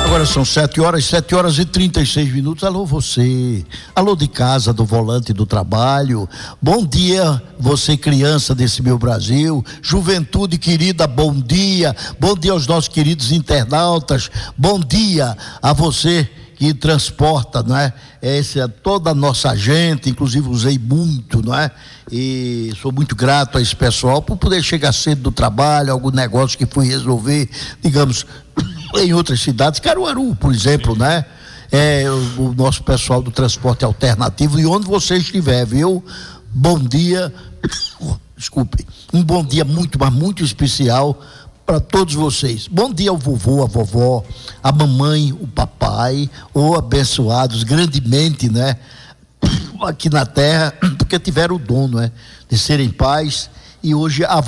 Agora são 7h e 36 minutos. Alô você, alô de casa, do volante do trabalho. Bom dia, você criança desse meu Brasil, juventude querida, bom dia. Bom dia aos nossos queridos internautas. Bom dia a você que transporta, não é? Toda a nossa gente, inclusive usei muito, não é? E sou muito grato a esse pessoal por poder chegar cedo do trabalho, algum negócio que fui resolver, digamos, em outras cidades, Caruaru, por exemplo, né? O nosso pessoal do transporte alternativo, e onde você estiver, viu? Bom dia, desculpe, um bom dia muito, mas muito especial para todos vocês. Bom dia ao vovô, a vovó, a mamãe, o papai, ou abençoados grandemente, né? Aqui na terra, porque tiveram o dom, né? De serem pais, e hoje a